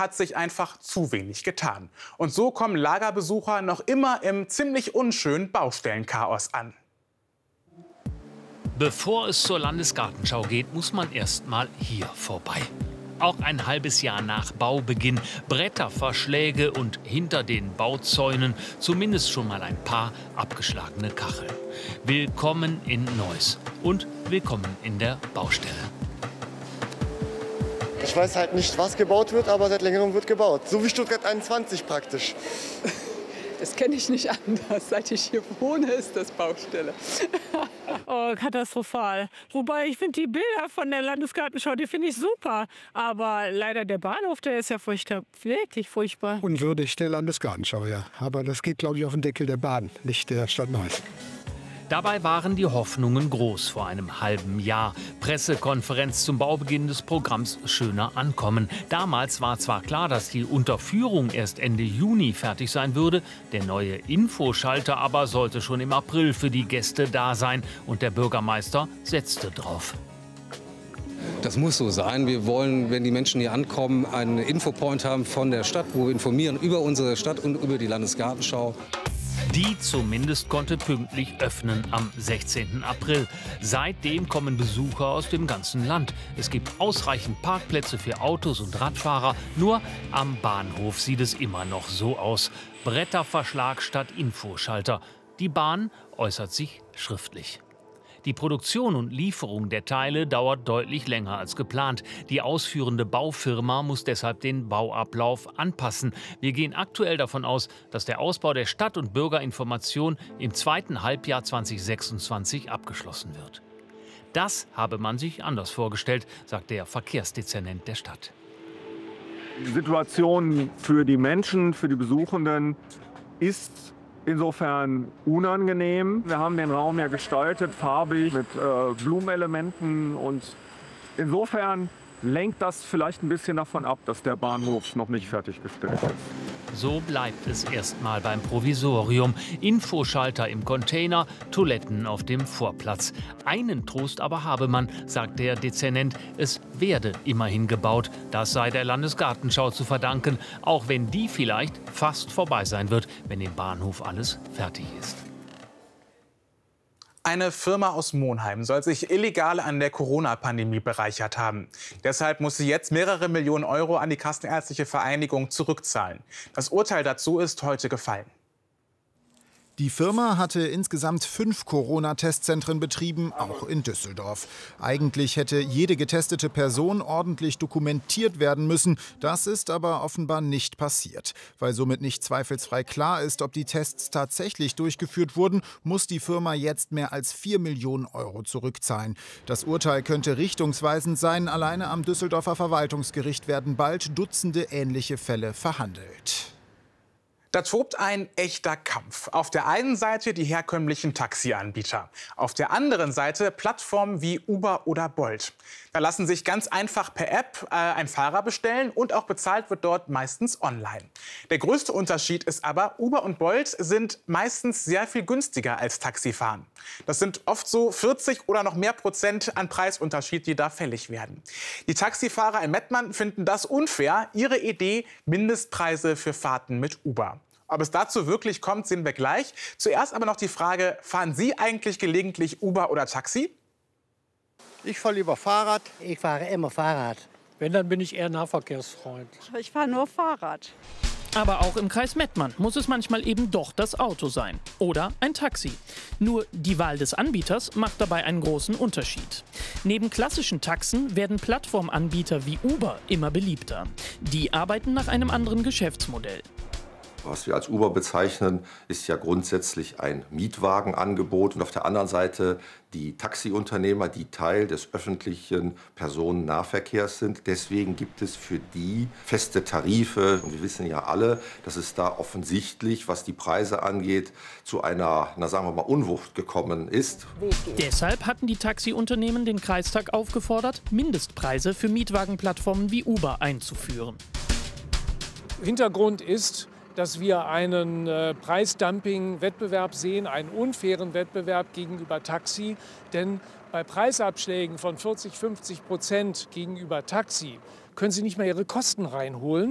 hat sich einfach zu wenig getan. Und so kommen Lagerbesucher noch immer im ziemlich unschönen Baustellenchaos an. Bevor es zur Landesgartenschau geht, muss man erst mal hier vorbei. Auch ein halbes Jahr nach Baubeginn, Bretterverschläge und hinter den Bauzäunen zumindest schon mal ein paar abgeschlagene Kacheln. Willkommen in Neuss und willkommen in der Baustelle. Ich weiß halt nicht, was gebaut wird, aber seit längerem wird gebaut. So wie Stuttgart 21 praktisch. Das kenne ich nicht anders. Seit ich hier wohne, ist das Baustelle. Oh, katastrophal. Wobei, ich finde die Bilder von der Landesgartenschau, die finde ich super. Aber leider der Bahnhof, der ist ja furchtbar, wirklich furchtbar. Unwürdig der Landesgartenschau, ja. Aber das geht, glaube ich, auf den Deckel der Bahn, nicht der Stadt Neuss. Dabei waren die Hoffnungen groß vor einem halben Jahr. Pressekonferenz zum Baubeginn des Programms Schöner Ankommen. Damals war zwar klar, dass die Unterführung erst Ende Juni fertig sein würde. Der neue Infoschalter aber sollte schon im April für die Gäste da sein. Und der Bürgermeister setzte drauf. Das muss so sein. Wir wollen, wenn die Menschen hier ankommen, einen Infopoint haben von der Stadt, wo wir informieren über unsere Stadt und über die Landesgartenschau. Die zumindest konnte pünktlich öffnen am 16. April. Seitdem kommen Besucher aus dem ganzen Land. Es gibt ausreichend Parkplätze für Autos und Radfahrer. Nur am Bahnhof sieht es immer noch so aus. Bretterverschlag statt Infoschalter. Die Bahn äußert sich schriftlich. Die Produktion und Lieferung der Teile dauert deutlich länger als geplant. Die ausführende Baufirma muss deshalb den Bauablauf anpassen. Wir gehen aktuell davon aus, dass der Ausbau der Stadt- und Bürgerinformation im zweiten Halbjahr 2026 abgeschlossen wird. Das habe man sich anders vorgestellt, sagt der Verkehrsdezernent der Stadt. Die Situation für die Menschen, für die Besuchenden ist insofern unangenehm. Wir haben den Raum ja gestaltet, farbig, mit Blumenelementen, und insofern lenkt das vielleicht ein bisschen davon ab, dass der Bahnhof noch nicht fertiggestellt ist. So bleibt es erstmal beim Provisorium. Infoschalter im Container, Toiletten auf dem Vorplatz. Einen Trost aber habe man, sagt der Dezernent, es werde immerhin gebaut. Das sei der Landesgartenschau zu verdanken, auch wenn die vielleicht fast vorbei sein wird, wenn im Bahnhof alles fertig ist. Eine Firma aus Monheim soll sich illegal an der Corona-Pandemie bereichert haben. Deshalb muss sie jetzt mehrere Millionen Euro an die Kassenärztliche Vereinigung zurückzahlen. Das Urteil dazu ist heute gefallen. Die Firma hatte insgesamt 5 Corona-Testzentren betrieben, auch in Düsseldorf. Eigentlich hätte jede getestete Person ordentlich dokumentiert werden müssen. Das ist aber offenbar nicht passiert. Weil somit nicht zweifelsfrei klar ist, ob die Tests tatsächlich durchgeführt wurden, muss die Firma jetzt mehr als 4 Millionen Euro zurückzahlen. Das Urteil könnte richtungsweisend sein. Alleine am Düsseldorfer Verwaltungsgericht werden bald Dutzende ähnliche Fälle verhandelt. Da tobt ein echter Kampf. Auf der einen Seite die herkömmlichen Taxianbieter, auf der anderen Seite Plattformen wie Uber oder Bolt. Da lassen sich ganz einfach per App ein Fahrer bestellen und auch bezahlt wird dort meistens online. Der größte Unterschied ist aber, Uber und Bolt sind meistens sehr viel günstiger als Taxifahren. Das sind oft so 40 oder noch mehr Prozent an Preisunterschied, die da fällig werden. Die Taxifahrer in Mettmann finden das unfair. Ihre Idee: Mindestpreise für Fahrten mit Uber. Ob es dazu wirklich kommt, sehen wir gleich. Zuerst aber noch die Frage: Fahren Sie eigentlich gelegentlich Uber oder Taxi? Ich fahre lieber Fahrrad. Ich fahre immer Fahrrad. Wenn, dann bin ich eher Nahverkehrsfreund. Ich fahre nur Fahrrad. Aber auch im Kreis Mettmann muss es manchmal eben doch das Auto sein. Oder ein Taxi. Nur die Wahl des Anbieters macht dabei einen großen Unterschied. Neben klassischen Taxen werden Plattformanbieter wie Uber immer beliebter. Die arbeiten nach einem anderen Geschäftsmodell. Was wir als Uber bezeichnen, ist ja grundsätzlich ein Mietwagenangebot, und auf der anderen Seite die Taxiunternehmer, die Teil des öffentlichen Personennahverkehrs sind. Deswegen gibt es für die feste Tarife. Und wir wissen ja alle, dass es da offensichtlich, was die Preise angeht, zu einer, sagen wir mal, Unwucht gekommen ist. Deshalb hatten die Taxiunternehmen den Kreistag aufgefordert, Mindestpreise für Mietwagenplattformen wie Uber einzuführen. Hintergrund ist, dass wir einen Preisdumping-Wettbewerb sehen, einen unfairen Wettbewerb gegenüber Taxi. Denn bei Preisabschlägen von 40–50% gegenüber Taxi können Sie nicht mehr Ihre Kosten reinholen.